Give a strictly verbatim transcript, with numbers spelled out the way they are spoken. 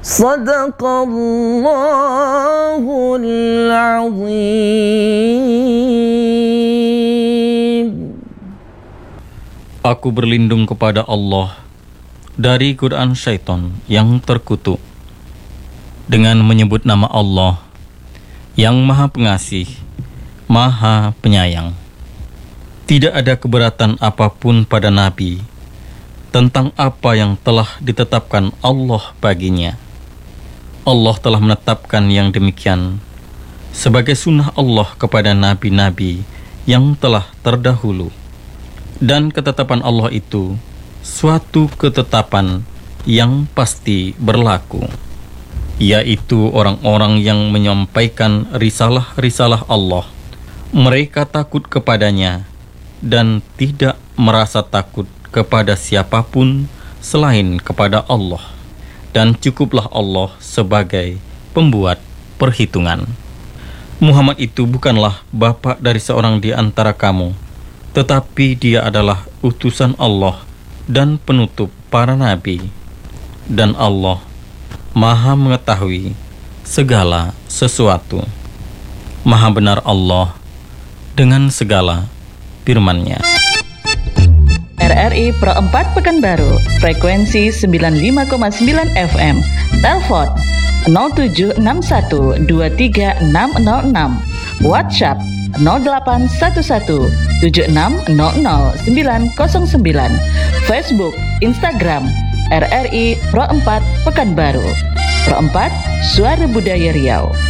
Sadaqallahul azim. Aku berlindung kepada Allah dari godaan syaitan yang terkutuk dengan menyebut nama Allah yang Maha Pengasih, Maha Penyayang. Tidak ada keberatan apapun pada Nabi tentang apa yang telah ditetapkan Allah baginya. Allah telah menetapkan yang demikian sebagai sunnah Allah kepada nabi-nabi yang telah terdahulu. Dan ketetapan Allah itu suatu ketetapan yang pasti berlaku, yaitu orang-orang yang menyampaikan risalah-risalah Allah. Mereka takut kepadanya dan tidak merasa takut kepada siapapun selain kepada Allah, dan cukuplah Allah sebagai pembuat perhitungan. Muhammad itu bukanlah bapa dari seorang di antara kamu, tetapi dia adalah utusan Allah dan penutup para nabi, dan Allah Maha mengetahui segala sesuatu. Maha benar Allah dengan segala firman-Nya. R R I Pro empat Pekanbaru, frekuensi sembilan puluh lima koma sembilan F M. Telepon nol tujuh enam satu dua tiga enam nol enam. WhatsApp nol delapan satu satu tujuh enam nol nol sembilan nol sembilan. Facebook, Instagram R R I Pro empat Pekanbaru. Pro empat, Suara Budaya Riau.